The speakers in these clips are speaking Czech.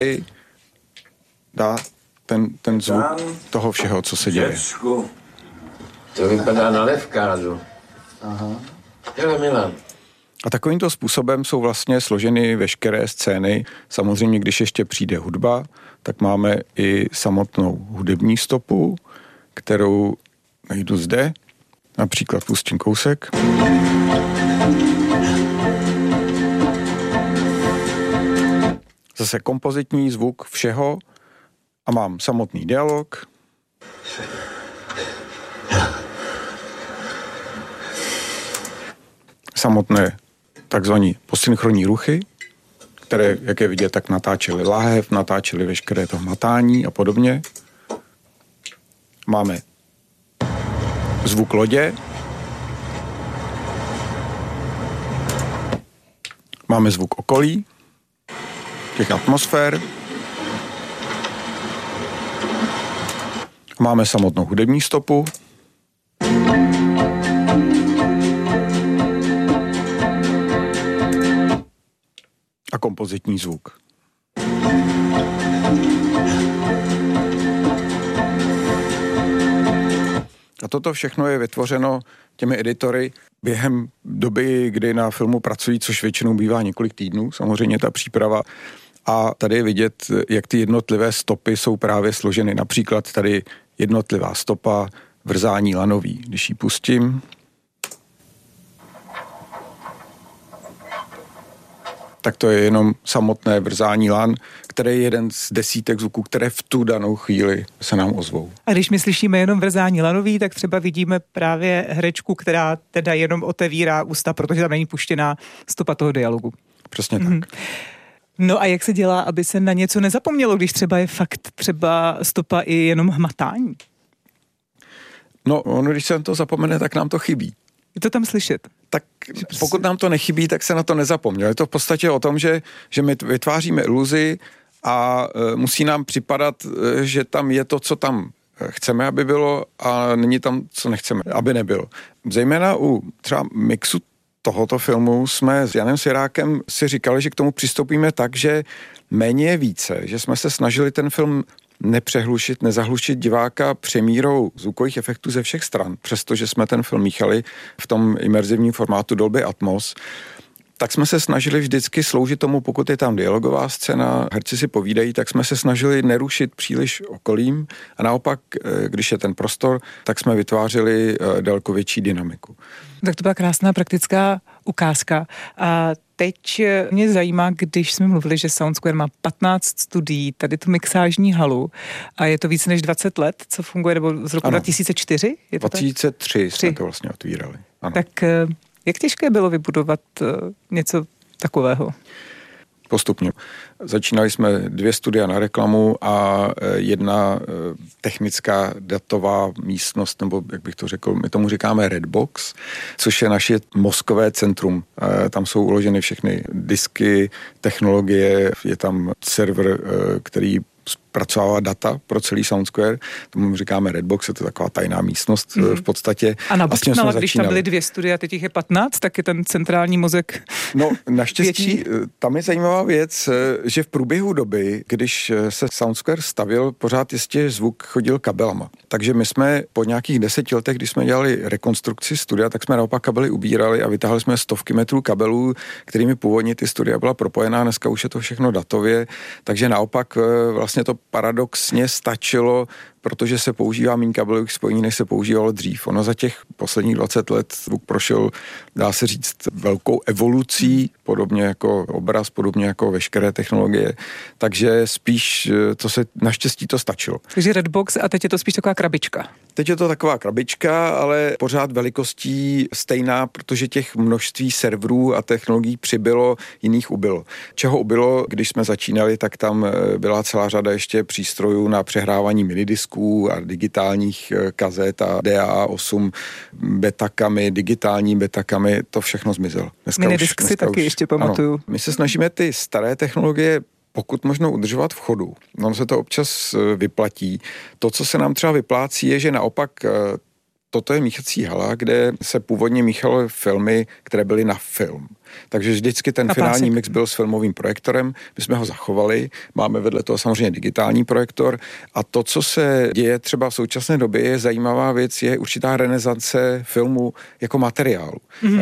dá ten zvuk toho všeho, co se děje. To vypadá na levkádu. Aha. Hele, Milan. A takovýmto způsobem jsou vlastně složeny veškeré scény. Samozřejmě, když ještě přijde hudba, tak máme i samotnou hudební stopu, kterou najdu zde. Například pustím kousek. Zase kompozitní zvuk všeho a mám samotný dialog. Samotné takzvané posynchronní ruchy, které, jak je vidět, tak natáčely láhev, natáčely veškeré to hmatání a podobně. Máme zvuk lodě. Máme zvuk okolí, těch atmosfér. Máme samotnou hudební stopu. A kompozitní zvuk. A toto všechno je vytvořeno těmi editory během doby, kdy na filmu pracují, což většinou bývá několik týdnů, samozřejmě ta příprava. A tady je vidět, jak ty jednotlivé stopy jsou právě složeny. Například tady jednotlivá stopa vrzání lanový. Když ji pustím, tak to je jenom samotné vrzání lan, které je jeden z desítek zvuků, které v tu danou chvíli se nám ozvou. A když my slyšíme jenom vrzání lanový, tak třeba vidíme právě herečku, která teda jenom otevírá ústa, protože tam není puštěná stopa toho dialogu. Přesně tak. No a jak se dělá, aby se na něco nezapomnělo, když třeba je fakt třeba stopa i jenom hmatání? No, když se to zapomene, tak nám to chybí. Je to tam slyšet? Tak pokud nám to nechybí, tak se na to nezapomněl. Je to v podstatě o tom, že my vytváříme iluzi a musí nám připadat, že tam je to, co tam chceme, aby bylo, a není tam, co nechceme, aby nebylo. Zejména u třeba mixu tohoto filmu jsme s Janem Svěrákem si říkali, že k tomu přistoupíme tak, že méně je více, že jsme se snažili ten film nepřehlušit, nezahlušit diváka přemírou zvukových efektů ze všech stran, přestože jsme ten film míchali v tom imerzivním formátu Dolby Atmos, tak jsme se snažili vždycky sloužit tomu, pokud je tam dialogová scéna, herci si povídají, tak jsme se snažili nerušit příliš okolím a naopak, když je ten prostor, tak jsme vytvářeli daleko větší dynamiku. Tak to byla krásná praktická ukázka. A teď mě zajímá, když jsme mluvili, že Soundsquare má 15 studií, tady tu mixážní halu, a je to více než 20 let, co funguje, nebo z roku 2004? Je to 2003 jsme to vlastně otvírali. Ano. Tak jak těžké bylo vybudovat něco takového? Postupně. Začínali jsme 2 studia na reklamu a 1 technická datová místnost, nebo jak bych to řekl, my tomu říkáme Redbox, což je naše mozkové centrum. Tam jsou uloženy všechny disky, technologie, je tam server, který zpracovává data pro celý Soundsquare. Tomu říkáme Redbox, je to taková tajná místnost v podstatě. A nabobtnala, když tam byly 2 studia, teď jich je 15, tak je ten centrální mozek. No, naštěstí, tam je zajímavá věc, že v průběhu doby, když se Soundsquare stavil, pořád jistě zvuk chodil kabelama. Takže my jsme po nějakých 10 letech, když jsme dělali rekonstrukci studia, tak jsme naopak kabely ubírali a vytáhli jsme stovky metrů kabelů, kterými původně ty studia byla propojená. Dneska už je to všechno datově, takže naopak vlastně to paradoxně stačilo, protože se používá méně kabelových spojení, než se používalo dřív. Ono za těch posledních 20 let zvuk prošel, dá se říct, velkou evolucí, podobně jako obraz, podobně jako veškeré technologie. Takže spíš naštěstí to stačilo. Takže Redbox a teď je to spíš taková krabička. Teď je to taková krabička, ale pořád velikostí stejná, protože těch množství serverů a technologií přibylo, jiných ubylo. Čeho ubylo, když jsme začínali, tak tam byla celá řada ještě přístrojů na přehrávání minidisků a digitálních kazet a DAA8 betakami, digitální betakami, to všechno zmizelo. Minidisk si taky ještě pamatuju. Ano, my se snažíme ty staré technologie pokud možno udržovat v chodu. No se to občas vyplatí. To, co se nám třeba vyplácí, je, že naopak toto je míchací hala, kde se původně míchaly filmy, které byly na film. Takže vždycky ten finální mix byl s filmovým projektorem, my jsme ho zachovali, máme vedle toho samozřejmě digitální projektor a to, co se děje třeba v současné době, je zajímavá věc, je určitá renesance filmu jako materiálu.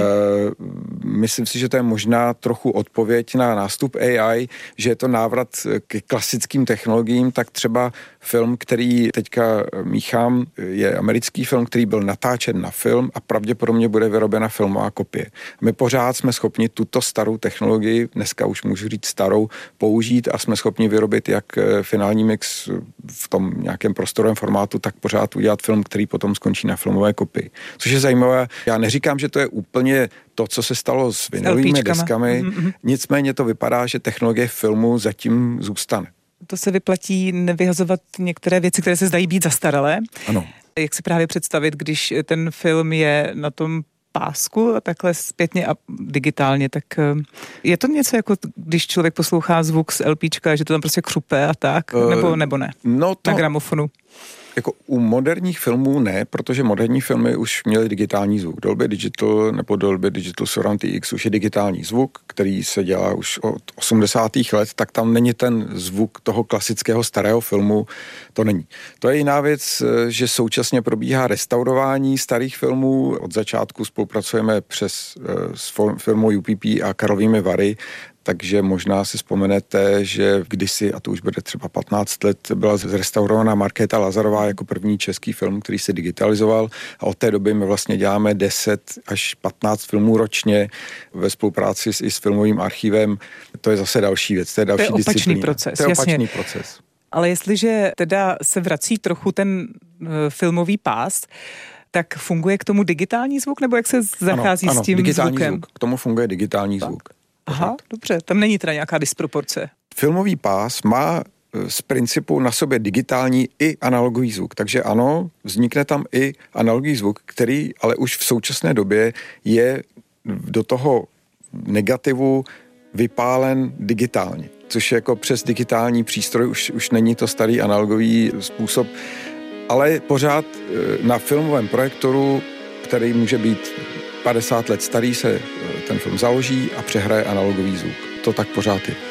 Myslím si, že to je možná trochu odpověď na nástup AI, že je to návrat k klasickým technologiím, tak třeba film, který teďka míchám, je americký film, který byl natáčen na film a pravděpodobně bude vyrobena filmová kopie. My pořád jsme schopni tuto starou technologii, dneska už můžu říct starou, použít a jsme schopni vyrobit jak finální mix v tom nějakém prostorovém formátu, tak pořád udělat film, který potom skončí na filmové kopii. Což je zajímavé. Já neříkám, že to je úplně to, co se stalo s vinylovými deskami, nicméně to vypadá, že technologie filmu zatím zůstane. To se vyplatí nevyhazovat některé věci, které se zdají být zastaralé. Ano. Jak si právě představit, když ten film je na tom pásku a takhle zpětně a digitálně, tak je to něco jako, když člověk poslouchá zvuk z LPčka, že to tam prostě křupe a tak, nebo ne? No to... Na gramofonu. Jako u moderních filmů ne, protože moderní filmy už měly digitální zvuk. Dolby Digital nebo Dolby Digital Surround TX už je digitální zvuk, který se dělá už od 80. let, tak tam není ten zvuk toho klasického starého filmu, to není. To je jiná věc, že současně probíhá restaurování starých filmů. Od začátku spolupracujeme s firmou UPP a Karlovými Vary, takže možná si vzpomenete, že kdysi, a to už bude třeba 15 let, byla zrestaurovaná Markéta Lazarová jako první český film, který se digitalizoval a od té doby my vlastně děláme 10 až 15 filmů ročně ve spolupráci i s filmovým archivem. To je zase další věc, to je další disciplína. Proces, to je opačný proces. Ale jestliže teda se vrací trochu ten filmový pás, tak funguje k tomu digitální zvuk, nebo jak se zachází s tím digitální zvukem? Zvuk. K tomu funguje digitální zvuk. Aha, dobře, tam není teda nějaká disproporce. Filmový pás má z principu na sobě digitální i analogový zvuk, takže ano, vznikne tam i analogový zvuk, který ale už v současné době je do toho negativu vypálen digitálně, což je jako přes digitální přístroj už není to starý analogový způsob, ale pořád na filmovém projektoru, který může být 50 let starý, se ten film založí a přehraje analogový zvuk. To tak pořád je.